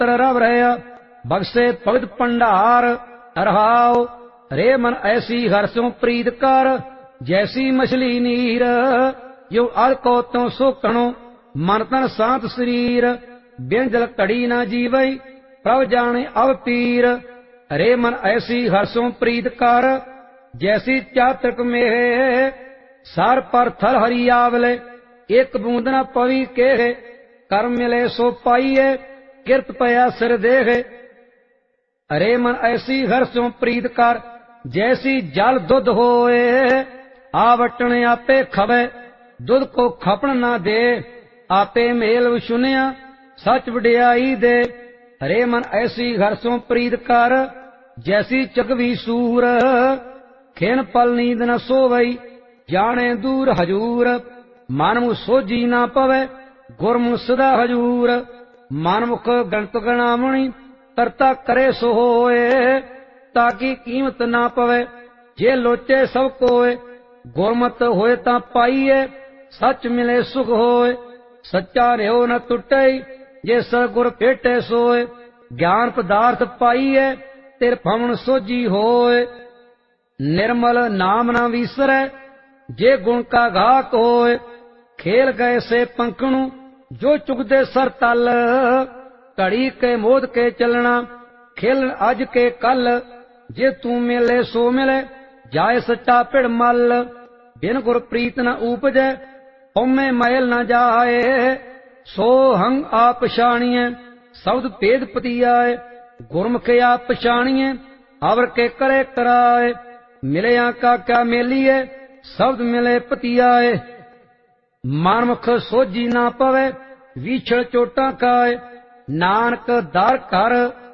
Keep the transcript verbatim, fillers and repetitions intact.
पुत्र रव रया बख्शे भगत भंडार। रहाओ रे मन ऐसी हर्षों प्रीत कर, जैसी मछली नीर। यो अल को त्यों सोखणो मन तन शांत शरीर। बिन जल कड़ी न जीवई प्रभ जाने अव पीर। रे मन ऐसी हर्षों प्रीत कर, जैसी चातक में सार पर थल हरि आवले। एक बूंद न पवी के कर्म मिले सो पाइए, किरत पया सिर देहे। अरे मन ऐसी हर्षों प्रीत कर, जैसी जल दुध होए। आवटन आपे खवे दुध को खपन ना दे। आपे मेल विशुनिया सच वडियाई दे। अरे मन ऐसी हर्षों प्रीत कर, जैसी चकवी सूर। खेन पल नींद न सोवई जाने दूर हजूर। मानमु सोजी ना पवे गुरमुख सदा हजूर। मानमुख गणत गणामणि करता करे सो होए। ताकि कीमत ना पवे जे लोचे सब कोय। गुरमत होए ता पाइए सच मिले सुख होए। सच्चा रहो न टुटे जे सतगुर भेटे सोए। ज्ञान पदार्थ पाइए तिर फमन सोजी होए। निर्मल नाम न विसरै जे गुण का घाक होए। खेल गए से पंखणु जो चुगदे सर तल। घड़ी के मोद के चलना खेल अज के कल। जे तू मिले सो मिले जाए सच्चा पिड़ मल। बिन गुर प्रीत न उपजै हउमै मैल न जाए। सो हंग आप पछाणिए शब्द भेद पतियाए। गुरमुख आप पछाणिए अवर के करे कराए। मिलया का क्या मेलिए शब्द मिले पतियाए। मानमुख सोजी ना पवे विछड़ चोटा खाए। नानक दर कर